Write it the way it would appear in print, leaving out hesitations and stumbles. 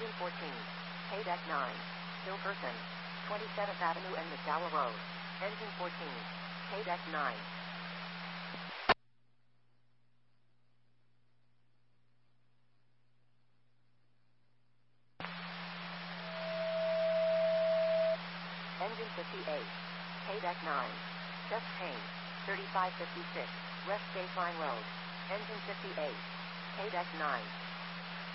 Engine 14. K-Deck 9. Still person. 27th Avenue and McDowell Road. Engine 14. K-Deck 9. Engine 58. K-Deck 9. Just Payne. 3556. West Baseline Road. Engine 58. K-Deck 9.